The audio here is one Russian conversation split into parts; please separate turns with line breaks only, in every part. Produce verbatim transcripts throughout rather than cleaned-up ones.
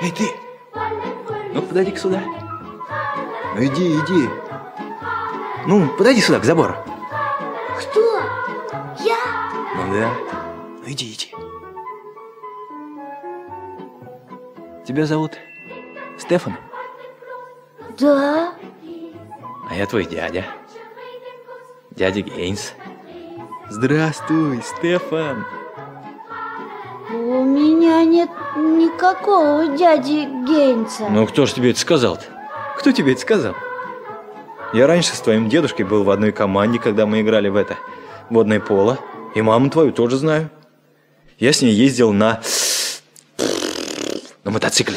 Эй, ты! Ну, подойди-ка сюда. Ну, иди, иди. Ну, подойди сюда, к забору.
Кто? Я?
Ну да. Ну, иди, иди. Тебя зовут Стефан?
Да.
А я твой дядя. Дядя Гейнс. Здравствуй, Стефан.
У меня нет никакого дяди Гейнса.
Ну, кто же тебе это сказал-то? Кто тебе это сказал? Я раньше с твоим дедушкой был в одной команде, когда мы играли в это водное поло. И маму твою тоже знаю. Я с ней ездил на... на мотоцикле.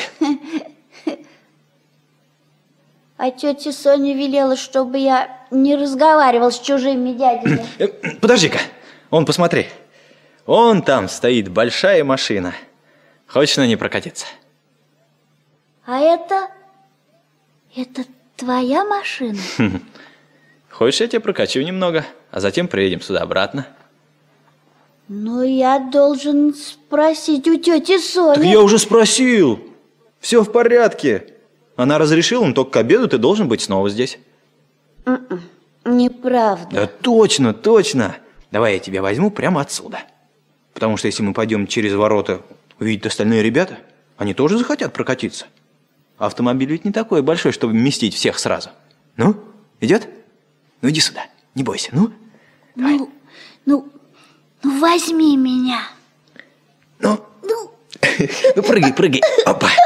А тетя Соня велела, чтобы я не разговаривал с чужими дядями.
Подожди-ка, вон посмотри. Вон там стоит большая машина. Хочешь на ней прокатиться?
А это... это твоя машина?
Хочешь, я тебя прокачу немного, а затем приедем сюда обратно?
Но я должен спросить у тети Сони.
Так я уже спросил. Все в порядке. Она разрешила, но только к обеду ты должен быть снова здесь.
Mm-mm, неправда.
Да точно, точно. Давай я тебя возьму прямо отсюда. Потому что если мы пойдем через ворота, увидят остальные ребята, они тоже захотят прокатиться. Автомобиль ведь не такой большой, чтобы вместить всех сразу. Ну, идет? Ну иди сюда, не бойся, ну. Давай.
Ну, ну, ну возьми меня.
Ну,
Ну,
ну прыгай, прыгай. Опа.